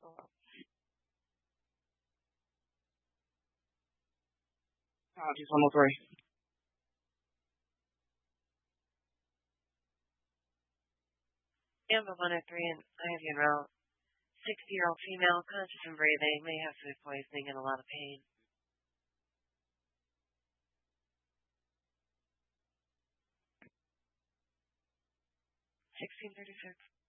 Just 103. Amber 103, and I have you around 60-year-old female, conscious and breathing, may have food poisoning and a lot of pain. 1636.